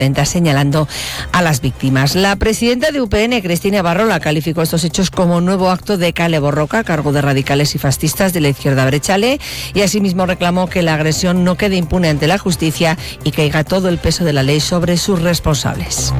señalando a las víctimas. La presidenta de UPN, Cristina Barrola, calificó estos hechos como nuevo acto de kale borroka a cargo de radicales y fascistas de la izquierda abertzale y asimismo reclamó que la agresión no quede impune ante la justicia y caiga todo el peso de la ley sobre sus responsables.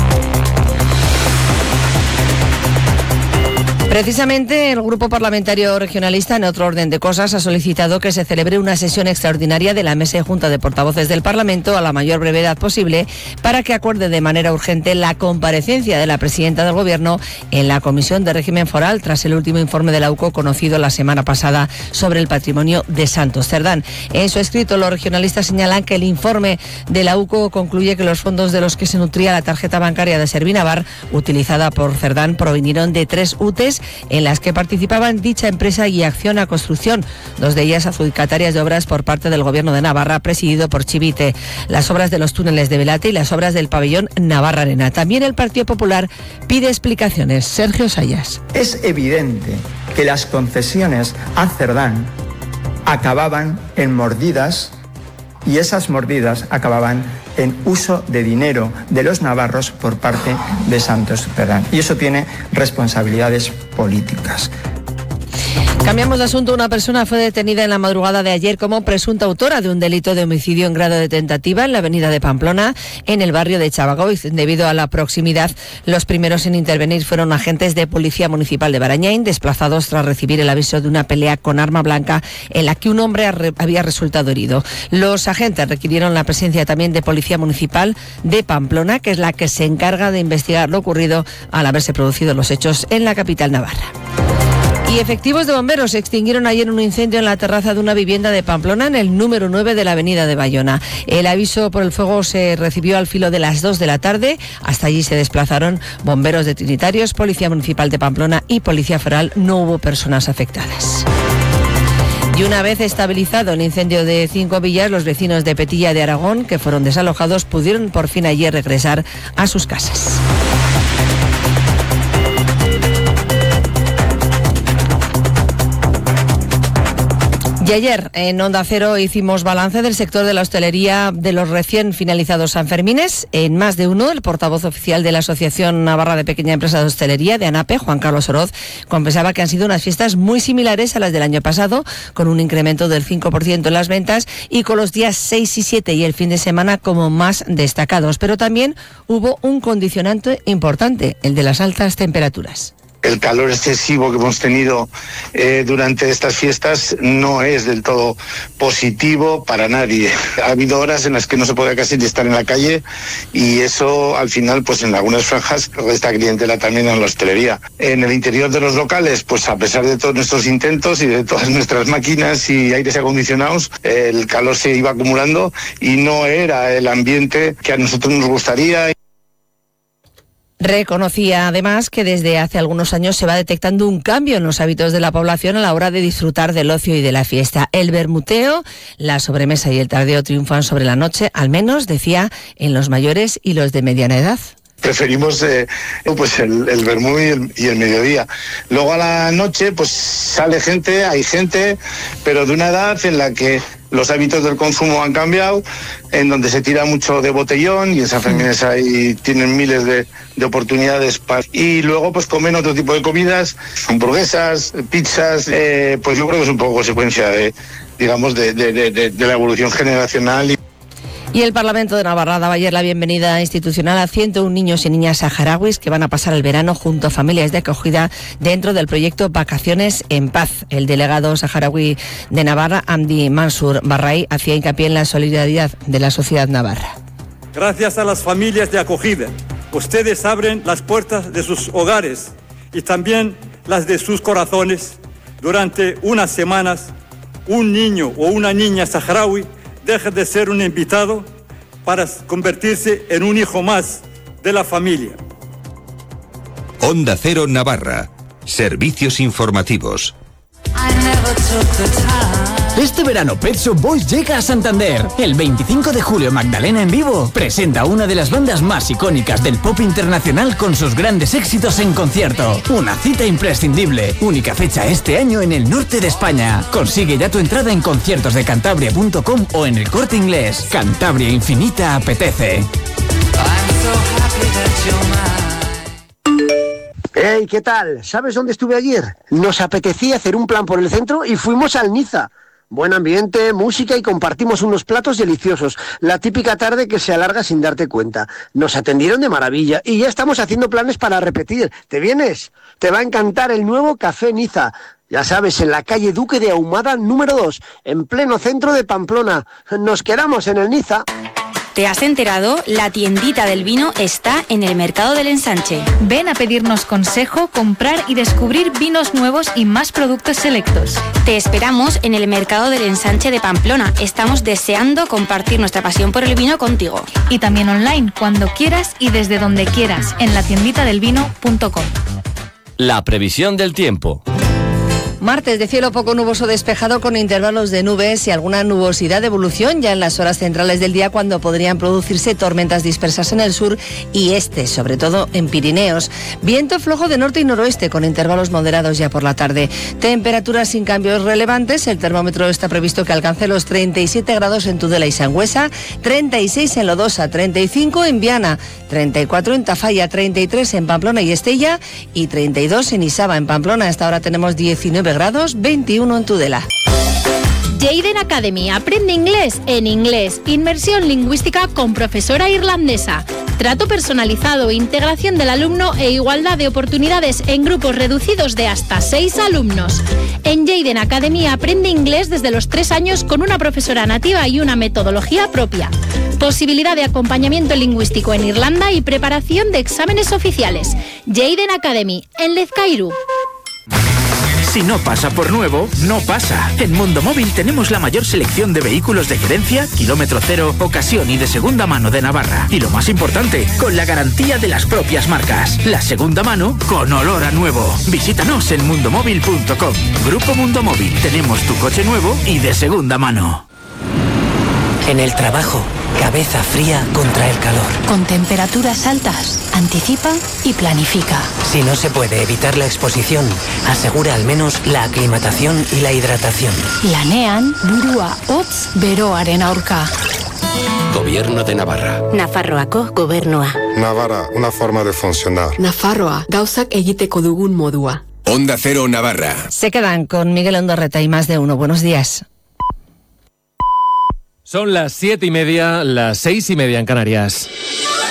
Precisamente el Grupo Parlamentario Regionalista, en otro orden de cosas, ha solicitado que se celebre una sesión extraordinaria de la Mesa y Junta de Portavoces del Parlamento a la mayor brevedad posible para que acuerde de manera urgente la comparecencia de la presidenta del Gobierno en la Comisión de Régimen Foral tras el último informe de la UCO conocido la semana pasada sobre el patrimonio de Santos Cerdán. En su escrito, los regionalistas señalan que el informe de la UCO concluye que los fondos de los que se nutría la tarjeta bancaria de Servinavar, utilizada por Cerdán, provinieron de 3 UTEs en las que participaban dicha empresa y Acciona Construcción, 2 de ellas adjudicatarias de obras por parte del Gobierno de Navarra, presidido por Chivite, las obras de los túneles de Velate y las obras del pabellón Navarra Arena. También el Partido Popular pide explicaciones. Sergio Sayas. Es evidente que las concesiones a Cerdán acababan en mordidas y esas mordidas acababan en uso de dinero de los navarros por parte de Santos Cerdán. Y eso tiene responsabilidades políticas. Cambiamos de asunto. Una persona fue detenida en la madrugada de ayer como presunta autora de un delito de homicidio en grado de tentativa en la avenida de Pamplona, en el barrio de Chavagoiz. Debido a la proximidad, los primeros en intervenir fueron agentes de Policía Municipal de Barañáin, desplazados tras recibir el aviso de una pelea con arma blanca en la que un hombre había resultado herido. Los agentes requirieron la presencia también de Policía Municipal de Pamplona, que es la que se encarga de investigar lo ocurrido al haberse producido los hechos en la capital navarra. Y efectivos de bomberos extinguieron ayer un incendio en la terraza de una vivienda de Pamplona en el número 9 de la avenida de Bayona. El aviso por el fuego se recibió al filo de las 2 de la tarde. Hasta allí se desplazaron bomberos de Trinitarios, Policía Municipal de Pamplona y Policía Foral. No hubo personas afectadas. Y una vez estabilizado el incendio de 5 villas, los vecinos de Petilla de Aragón, que fueron desalojados, pudieron por fin ayer regresar a sus casas. Y ayer en Onda Cero hicimos balance del sector de la hostelería de los recién finalizados Sanfermines. En más de uno, el portavoz oficial de la Asociación Navarra de Pequeña Empresa de Hostelería, de ANAPE, Juan Carlos Oroz, confesaba que han sido unas fiestas muy similares a las del año pasado, con un incremento del 5% en las ventas y con los días 6 y 7 y el fin de semana como más destacados. Pero también hubo un condicionante importante, el de las altas temperaturas. El calor excesivo que hemos tenido durante estas fiestas no es del todo positivo para nadie. Ha habido horas en las que no se puede casi ni estar en la calle y eso al final pues en algunas franjas resta clientela también en la hostelería. En el interior de los locales, pues a pesar de todos nuestros intentos y de todas nuestras máquinas y aires acondicionados, el calor se iba acumulando y no era el ambiente que a nosotros nos gustaría. Reconocía además que desde hace algunos años se va detectando un cambio en los hábitos de la población a la hora de disfrutar del ocio y de la fiesta. El vermuteo, la sobremesa y el tardeo triunfan sobre la noche, al menos, decía, en los mayores y los de mediana edad. Preferimos pues el vermú y el mediodía. Luego a la noche pues sale gente, hay gente, pero de una edad en la que los hábitos del consumo han cambiado, en donde se tira mucho de botellón y en Sanfermines ahí tienen miles de oportunidades y luego pues comen otro tipo de comidas, hamburguesas, pizzas, pues yo creo que es un poco consecuencia de la evolución generacional. Y el Parlamento de Navarra daba ayer la bienvenida institucional a 101 niños y niñas saharauis que van a pasar el verano junto a familias de acogida dentro del proyecto Vacaciones en Paz. El delegado saharaui de Navarra, Amdi Mansur Barray, hacía hincapié en la solidaridad de la sociedad navarra. Gracias a las familias de acogida, ustedes abren las puertas de sus hogares y también las de sus corazones. Durante unas semanas, un niño o una niña saharaui deja de ser un invitado para convertirse en un hijo más de la familia. Onda Cero Navarra. Servicios informativos. Este verano Pet Shop Boys llega a Santander. El 25 de julio Magdalena en vivo presenta una de las bandas más icónicas del pop internacional con sus grandes éxitos en concierto. Una cita imprescindible. Única fecha este año en el norte de España. Consigue ya tu entrada en conciertosdecantabria.com o en el Corte Inglés. Cantabria Infinita apetece. Unai, ¿qué tal? ¿Sabes dónde estuve ayer? Nos apetecía hacer un plan por el centro y fuimos al Niza. Buen ambiente, música y compartimos unos platos deliciosos. La típica tarde que se alarga sin darte cuenta. Nos atendieron de maravilla y ya estamos haciendo planes para repetir. ¿Te vienes? Te va a encantar el nuevo Café Niza. Ya sabes, en la calle Duque de Ahumada número 2, en pleno centro de Pamplona. Nos quedamos en el Niza. ¿Te has enterado? La tiendita del vino está en el Mercado del Ensanche. Ven a pedirnos consejo, comprar y descubrir vinos nuevos y más productos selectos. Te esperamos en el Mercado del Ensanche de Pamplona. Estamos deseando compartir nuestra pasión por el vino contigo. Y también online, cuando quieras y desde donde quieras, en latienditadelvino.com. La previsión del tiempo. Martes de cielo poco nuboso despejado con intervalos de nubes y alguna nubosidad de evolución ya en las horas centrales del día, cuando podrían producirse tormentas dispersas en el sur y este, sobre todo en Pirineos. Viento flojo de norte y noroeste con intervalos moderados ya por la tarde. Temperaturas sin cambios relevantes. El termómetro está previsto que alcance los 37 grados en Tudela y Sangüesa, 36 en Lodosa, 35 en Viana, 34 en Tafalla, 33 en Pamplona y Estella y 32 en Isaba. En Pamplona hasta ahora tenemos 19 grados, 21 en Tudela. Jayden Academy, aprende inglés en inglés. Inmersión lingüística con profesora irlandesa. Trato personalizado, integración del alumno e igualdad de oportunidades en grupos reducidos de hasta 6 alumnos. En Jayden Academy aprende inglés desde los 3 años con una profesora nativa y una metodología propia. Posibilidad de acompañamiento lingüístico en Irlanda y preparación de exámenes oficiales. Jayden Academy, en Lezcairu. Si no pasa por nuevo, no pasa. En Mundo Móvil tenemos la mayor selección de vehículos de gerencia, kilómetro cero, ocasión y de segunda mano de Navarra. Y lo más importante, con la garantía de las propias marcas. La segunda mano con olor a nuevo. Visítanos en mundomóvil.com. Grupo Mundo Móvil. Tenemos tu coche nuevo y de segunda mano. En el trabajo, cabeza fría contra el calor. Con temperaturas altas, anticipa y planifica. Si no se puede evitar la exposición, asegura al menos la aclimatación y la hidratación. Lanean, burua, hotz, beroaren aurka. Gobierno de Navarra. Nafarroako gobernua. Navarra, una forma de funcionar. Nafarroa, gauzak egiteko dugun modua. Onda Cero Navarra. Se quedan con Miguel Ondorreta y Más de Uno. Buenos días. Son las 7:30, las 6:30 en Canarias.